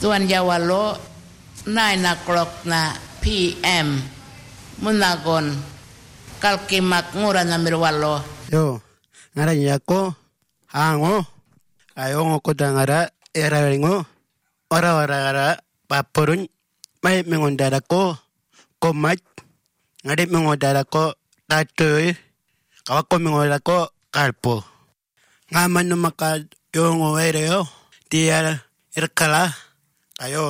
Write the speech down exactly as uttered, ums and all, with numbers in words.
Tuan Jawa lo nine o'clock na P M munagon kalkimak ngura na mirwalo. Yo, ngara nyako hango ayo ngoko dangara era ringo ora ora ora paporun mai mengondara ko komat ngade mengondara ko tatoy kawako mengondara ko kalpo ngaman maka yo ngowere yo dia erkala ayo